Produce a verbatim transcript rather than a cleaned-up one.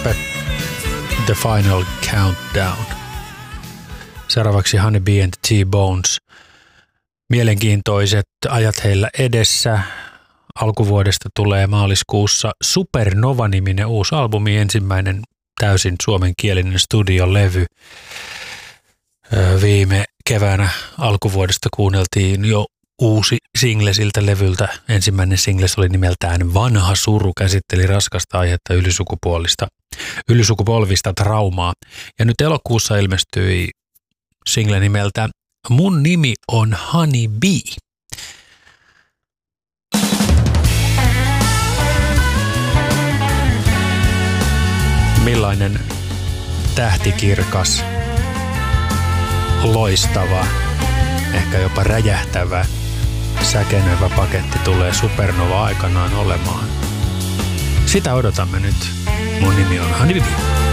Trumpet, The Final Countdown. Seuraavaksi Honey Bee and the T-Bones. Mielenkiintoiset ajat heillä edessä. Alkuvuodesta tulee maaliskuussa Supernova-niminen uusi albumi, ensimmäinen täysin suomenkielinen studiolevy. Viime keväänä alkuvuodesta kuunneltiin jo uusi single siltä levyltä. Ensimmäinen single oli nimeltään Vanha suru, käsitteli raskasta aihetta ylisukupuolista, ylisukupolvista traumaa. Ja nyt elokuussa ilmestyi single nimeltä Mun nimi on Honey Bee. Millainen tähtikirkas, loistava, ehkä jopa räjähtävä, säkenevä paketti tulee Supernova aikanaan olemaan. Sitä odotamme nyt. Mun nimi on Honey Bee.